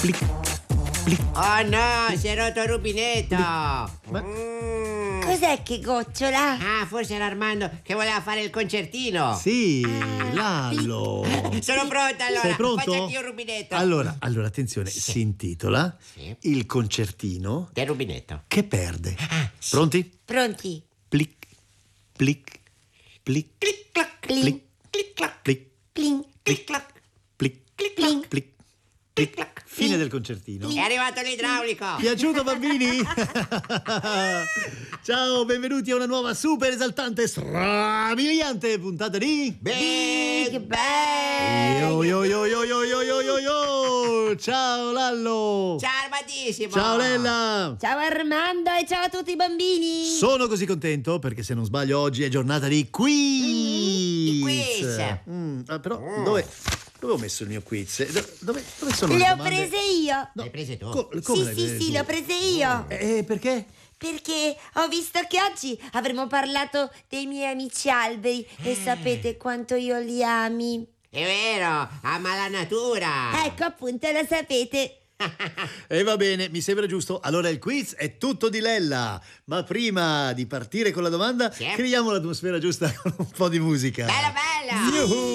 plic, plic. Oh no, si è rotto il rubinetto. Cos'è che gocciola? Ah, forse era Armando che voleva fare il concertino. Sì, Lallo. Sono pronta allora. Sei pronto? Faccio anch'io il rubinetto. Allora, attenzione, si intitola Sì. Il concertino Del rubinetto. che perde. Pronti? Pronti? Plic, plic, plic, Clic clac, Plin, plic, clic clac, plic, plin, clic clac, plic, clic plin. clac. plic, plic. Fine del concertino. È arrivato l'idraulico. Piaciuto, bambini? Ciao, benvenuti a una nuova super esaltante, strabiliante puntata di Big Bang! Yo yo yo yo yo yo yo yo yo. Ciao Lallo. Ciao Armandissimo. Ciao Lella. Ciao Armando e ciao a tutti i bambini! Sono così contento perché se non sbaglio oggi è giornata di quiz. Il quiz. Però dove ho messo il mio quiz? Dove sono le Le ho domande? prese io! Le hai prese tu? Come le hai Sì, prese tu? le ho prese io! Perché? Perché ho visto che oggi avremmo parlato dei miei amici alberi e sapete quanto io li ami. È vero, ama la natura. Ecco appunto, lo sapete. E va bene, mi sembra giusto. Allora il quiz è tutto di Lella. Ma prima di partire con la domanda, Sì. creiamo l'atmosfera giusta con un po' di musica. Bella, bella. Yuhu!